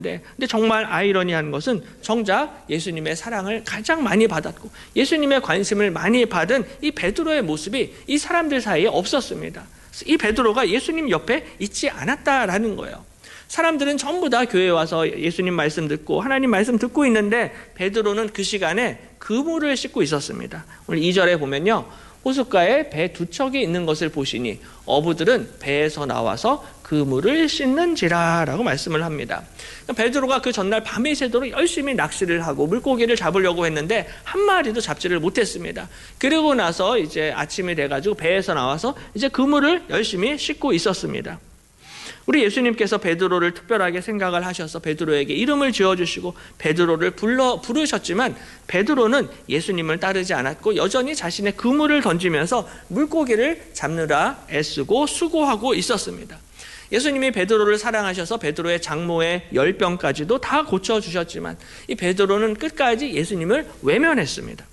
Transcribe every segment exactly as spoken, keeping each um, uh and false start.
근데 정말 아이러니한 것은 정작 예수님의 사랑을 가장 많이 받았고 예수님의 관심을 많이 받은 이 베드로의 모습이 이 사람들 사이에 없었습니다. 이 베드로가 예수님 옆에 있지 않았다라는 거예요. 사람들은 전부 다 교회에 와서 예수님 말씀 듣고 하나님 말씀 듣고 있는데 베드로는 그 시간에 그물을 씻고 있었습니다. 오늘 이 절에 보면요, 호숫가에 배 두 척이 있는 것을 보시니 어부들은 배에서 나와서 그물을 씻는지라 라고 말씀을 합니다. 베드로가 그 전날 밤이 새도록 열심히 낚시를 하고 물고기를 잡으려고 했는데 한 마리도 잡지를 못했습니다. 그리고 나서 이제 아침이 돼가지고 배에서 나와서 이제 그물을 열심히 씻고 있었습니다. 우리 예수님께서 베드로를 특별하게 생각을 하셔서 베드로에게 이름을 지어주시고 베드로를 불러 부르셨지만 베드로는 예수님을 따르지 않았고 여전히 자신의 그물을 던지면서 물고기를 잡느라 애쓰고 수고하고 있었습니다. 예수님이 베드로를 사랑하셔서 베드로의 장모의 열병까지도 다 고쳐주셨지만 이 베드로는 끝까지 예수님을 외면했습니다.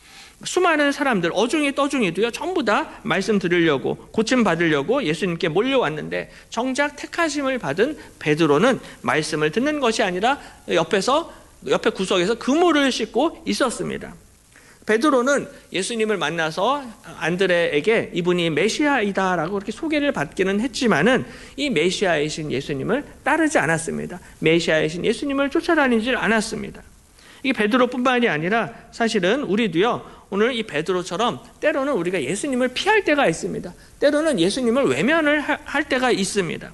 수많은 사람들, 어중이 떠중이도요, 전부 다 말씀 들으려고, 고침 받으려고 예수님께 몰려왔는데 정작 택하심을 받은 베드로는 말씀을 듣는 것이 아니라 옆에서, 옆에 구석에서 그물을 씻고 있었습니다. 베드로는 예수님을 만나서 안드레에게 이분이 메시아이다라고 그렇게 소개를 받기는 했지만은 이 메시아이신 예수님을 따르지 않았습니다. 메시아이신 예수님을 쫓아다니질 않았습니다. 이게 베드로뿐만이 아니라 사실은 우리도요, 오늘 이 베드로처럼 때로는 우리가 예수님을 피할 때가 있습니다. 때로는 예수님을 외면을 할 때가 있습니다.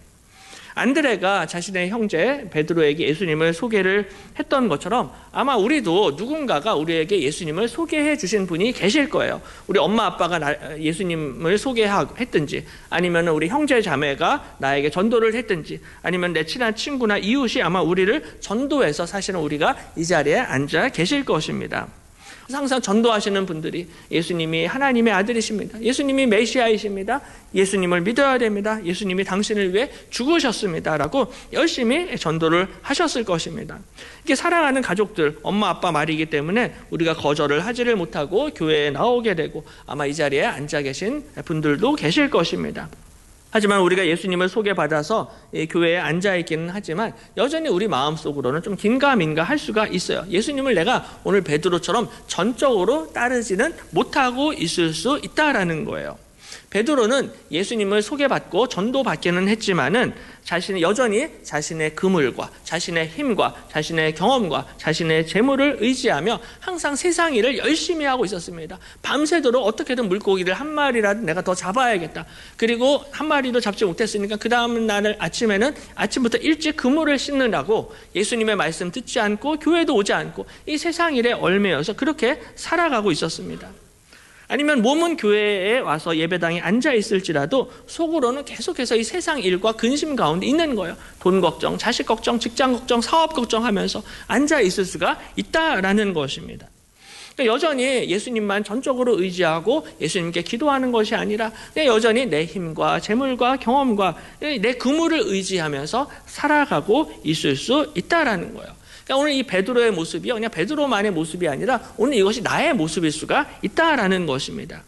안드레가 자신의 형제 베드로에게 예수님을 소개를 했던 것처럼 아마 우리도 누군가가 우리에게 예수님을 소개해 주신 분이 계실 거예요. 우리 엄마 아빠가 예수님을 소개했든지 아니면 우리 형제 자매가 나에게 전도를 했든지 아니면 내 친한 친구나 이웃이 아마 우리를 전도해서 사실은 우리가 이 자리에 앉아 계실 것입니다. 항상 전도하시는 분들이 예수님이 하나님의 아들이십니다. 예수님이 메시아이십니다. 예수님을 믿어야 됩니다. 예수님이 당신을 위해 죽으셨습니다. 라고 열심히 전도를 하셨을 것입니다. 이게 사랑하는 가족들, 엄마 아빠 말이기 때문에 우리가 거절을 하지를 못하고 교회에 나오게 되고 아마 이 자리에 앉아 계신 분들도 계실 것입니다. 하지만 우리가 예수님을 소개받아서 교회에 앉아있기는 하지만 여전히 우리 마음속으로는 좀 긴가민가 할 수가 있어요. 예수님을 내가 오늘 베드로처럼 전적으로 따르지는 못하고 있을 수 있다라는 거예요. 베드로는 예수님을 소개받고 전도받기는 했지만은 자신이 여전히 자신의 그물과 자신의 힘과 자신의 경험과 자신의 재물을 의지하며 항상 세상 일을 열심히 하고 있었습니다. 밤새도록 어떻게든 물고기를 한 마리라도 내가 더 잡아야겠다. 그리고 한 마리도 잡지 못했으니까 그 다음 날 아침에는 아침부터 일찍 그물을 씻느라고 예수님의 말씀 듣지 않고 교회도 오지 않고 이 세상 일에 얽매여서 그렇게 살아가고 있었습니다. 아니면 몸은 교회에 와서 예배당에 앉아 있을지라도 속으로는 계속해서 이 세상 일과 근심 가운데 있는 거예요. 돈 걱정, 자식 걱정, 직장 걱정, 사업 걱정하면서 앉아 있을 수가 있다라는 것입니다. 그러니까 여전히 예수님만 전적으로 의지하고 예수님께 기도하는 것이 아니라 여전히 내 힘과 재물과 경험과 내 그물을 의지하면서 살아가고 있을 수 있다라는 거예요. 그러니까 오늘 이 베드로의 모습이요, 그냥 베드로만의 모습이 아니라 오늘 이것이 나의 모습일 수가 있다라는 것입니다.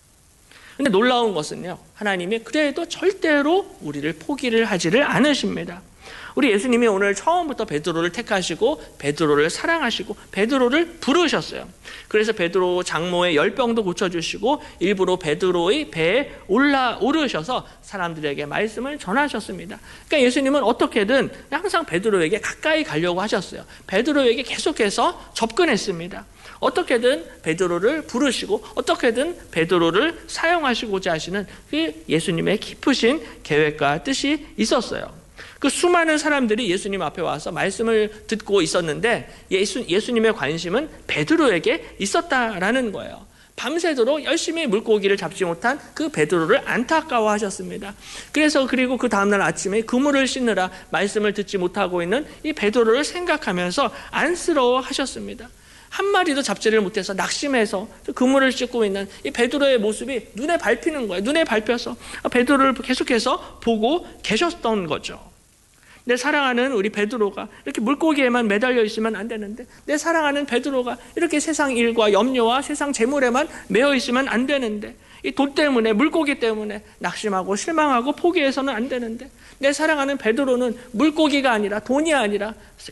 근데 놀라운 것은요, 하나님이 그래도 절대로 우리를 포기를 하지를 않으십니다. 우리 예수님이 오늘 처음부터 베드로를 택하시고 베드로를 사랑하시고 베드로를 부르셨어요. 그래서 베드로 장모의 열병도 고쳐주시고 일부러 베드로의 배에 올라 오르셔서 사람들에게 말씀을 전하셨습니다. 그러니까 예수님은 어떻게든 항상 베드로에게 가까이 가려고 하셨어요. 베드로에게 계속해서 접근했습니다. 어떻게든 베드로를 부르시고 어떻게든 베드로를 사용하시고자 하시는 그 예수님의 깊으신 계획과 뜻이 있었어요. 그 수많은 사람들이 예수님 앞에 와서 말씀을 듣고 있었는데 예수, 예수님의 관심은 베드로에게 있었다라는 거예요. 밤새도록 열심히 물고기를 잡지 못한 그 베드로를 안타까워하셨습니다. 그래서 그리고 그 다음날 아침에 그물을 씻느라 말씀을 듣지 못하고 있는 이 베드로를 생각하면서 안쓰러워하셨습니다. 한 마리도 잡지를 못해서 낙심해서 그물을 씻고 있는 이 베드로의 모습이 눈에 밟히는 거예요. 눈에 밟혀서 베드로를 계속해서 보고 계셨던 거죠. 내 사랑하는 우리 베드로가 이렇게 물고기에만 매달려 있으면 안 되는데, 내 사랑하는 베드로가 이렇게 세상 일과 염려와 세상 재물에만 매여 있으면 안 되는데, 이 돈 때문에, 물고기 때문에 낙심하고 실망하고 포기해서는 안 되는데, 내 사랑하는 베드로는 물고기가 아니라, 돈이 아니라